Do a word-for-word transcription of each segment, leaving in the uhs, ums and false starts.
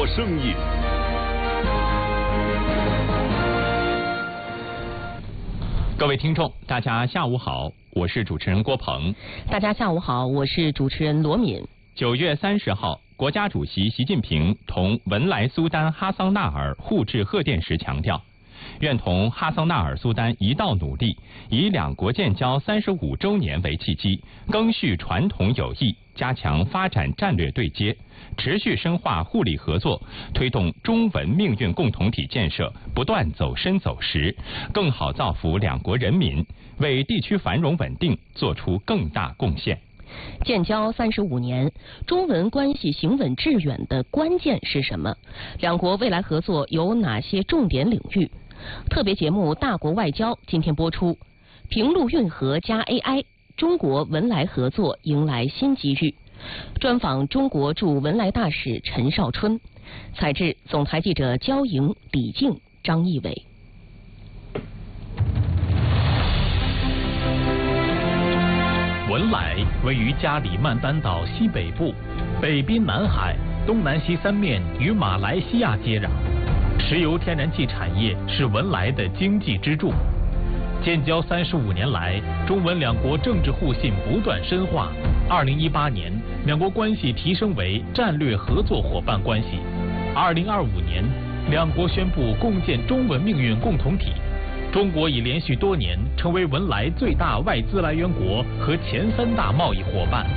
做生意。 各位听众，大家下午好，我是主持人郭鹏。 大家下午好，我是主持人罗敏。 九月三十号，国家主席习近平同文莱苏丹哈桑纳尔互致贺电时强调，愿同哈桑纳尔苏丹一道努力，以两国建交三十五周年为契机，赓续传统友谊，加强发展战略对接，持续深化互利合作，推动中文命运共同体建设不断走深走实，更好造福两国人民，为地区繁荣稳定做出更大贡献。 建交三十五年，中文关系行稳致远的关键是什么？两国未来合作有哪些重点领域？特别节目《大国外交》今天播出，平陆运河加 A I， 中国文莱合作迎来新机遇。专访中国驻文莱大使陈少春，采制总台记者焦莹、李静、张义伟。 文莱位于加里曼丹岛西北部，北濒南海，东南西三面与马来西亚接壤。石油天然气产业是文莱的经济支柱。建交三十五年来，中文两国政治互信不断深化。二零一八年，两国关系提升为战略合作伙伴关系。二零二五年，两国宣布共建中文命运共同体。中国已连续多年成为文莱最大外资来源国和前三大贸易伙伴。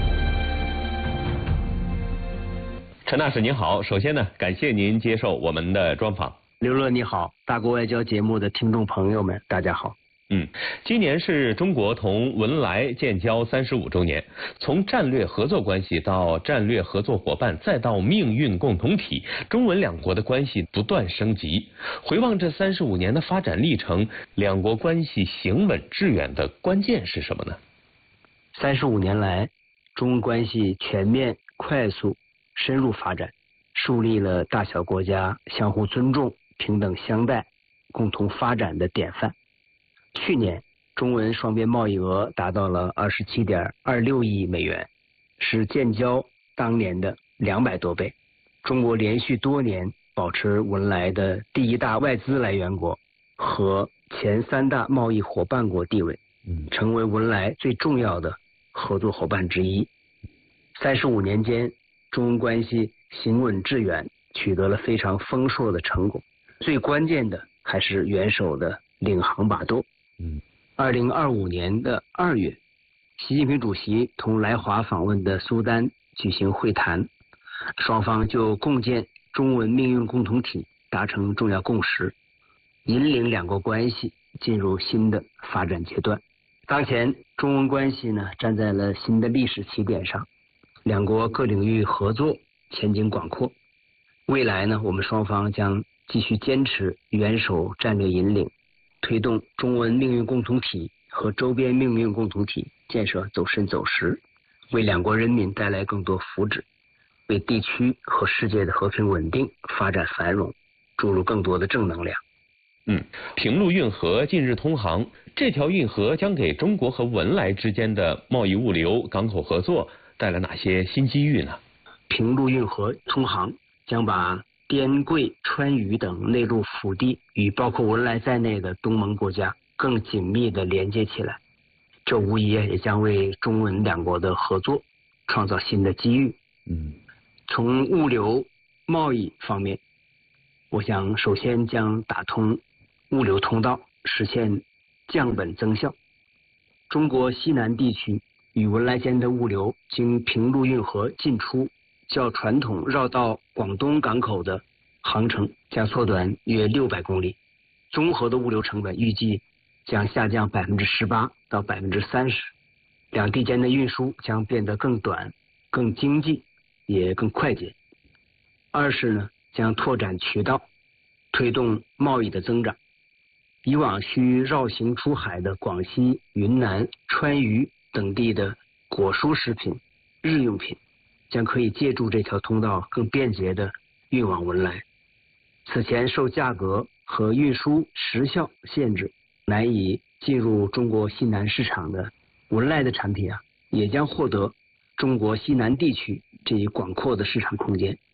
陈大使您好，首先呢，感谢您接受我们的专访。 刘乐你好，大国外交节目的听众朋友们，大家好。 嗯，今年是中国同文莱建交三十五周年，从战略合作关系到战略合作伙伴，再到命运共同体，中文两国的关系不断升级。回望这三十五年的发展历程，两国关系行稳致远的关键是什么呢？ 三十五年来，中文关系全面、快速、深入发展，树立了大小国家相互尊重、平等相待、共同发展的典范。去年，中文双边贸易额达到了二十七点二六亿美元，是建交当年的两百多倍。中国连续多年保持文莱的第一大外资来源国和前三大贸易伙伴国地位，成为文莱最重要的合作伙伴之一。三十五年间，中文关系行稳致远，取得了非常丰硕的成果。最关键的还是元首的领航把舵。嗯，二零二五年的二月，习近平主席同来华访问的苏丹举行会谈，双方就共建中文命运共同体达成重要共识，引领两国关系进入新的发展阶段。当前，中文关系呢站在了新的历史起点上，两国各领域合作前景广阔。未来呢，我们双方将继续坚持元首战略引领，推动中文命运共同体和周边命运共同体建设走深走实，为两国人民带来更多福祉，为地区和世界的和平稳定、发展繁荣注入更多的正能量。 嗯，平陆运河近日通航，这条运河将给中国和文莱之间的贸易物流、港口合作带来哪些新机遇呢？ 平陆运河通航将把滇桂川渝等内陆腹地与包括文莱在内的东盟国家更紧密地连接起来，这无疑也将为中文两国的合作创造新的机遇。嗯，从物流贸易方面，我想首先将打通物流通道，实现降本增效。中国西南地区与文莱间的物流经平陆运河进出，较传统绕道广东港口的航程将缩短约六百公里，综合的物流成本预计将下降百分之十八到百分之三十，两地间的运输将变得更短、更经济，也更快捷。二是呢，将拓展渠道，推动贸易的增长。以往需绕行出海的广西、云南、川渝等地的果蔬食品、日用品，将可以借助这条通道更便捷地运往文莱。此前受价格和运输时效限制难以进入中国西南市场的文莱的产品啊，也将获得中国西南地区这一广阔的市场空间。